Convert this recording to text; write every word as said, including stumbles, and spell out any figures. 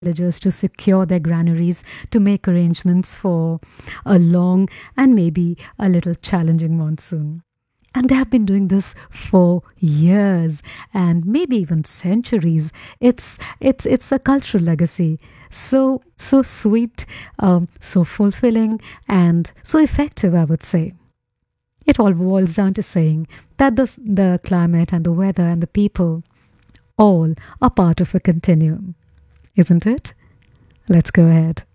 villagers to secure their granaries, to make arrangements for a long and maybe a little challenging monsoon. And they have been doing this for years and maybe even centuries. It's it's it's a cultural legacy. So so sweet, um, so fulfilling, and so effective, I would say. It all boils down to saying that the, the climate and the weather and the people all are part of a continuum, isn't it? Let's go ahead.